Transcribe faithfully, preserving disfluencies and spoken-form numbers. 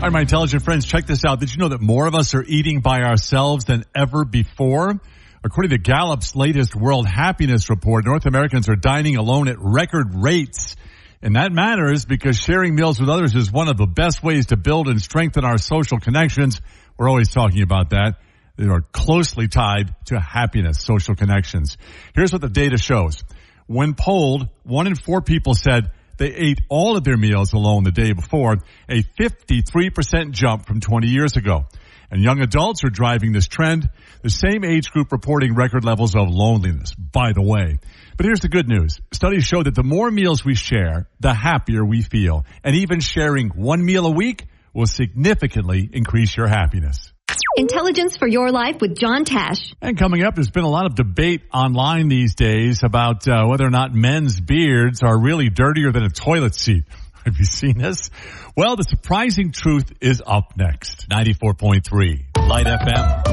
All right, my intelligent friends, check this out. Did you know that more of us are eating by ourselves than ever before? According to Gallup's latest World Happiness Report, North Americans are dining alone at record rates. And that matters because sharing meals with others is one of the best ways to build and strengthen our social connections. We're always talking about that. They are closely tied to happiness, social connections. Here's what the data shows. When polled, one in four people said they ate all of their meals alone the day before, a fifty-three percent jump from twenty years ago. And young adults are driving this trend, the same age group reporting record levels of loneliness, by the way. But here's the good news. Studies show that the more meals we share, the happier we feel. And even sharing one meal a week will significantly increase your happiness. Intelligence for your life with John Tesh. And coming up, there's been a lot of debate online these days about uh, whether or not men's beards are really dirtier than a toilet seat. Have you seen this? Well, the surprising truth is up next. ninety-four point three Light F M.